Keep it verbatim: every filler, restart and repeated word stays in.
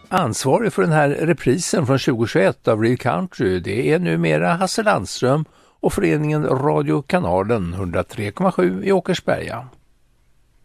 Ansvarig för den här reprisen från tjugohundratjugoett av Real Country, det är numera Hasse Landström och föreningen Radio Kanalen hundratre komma sju i Åkersberga.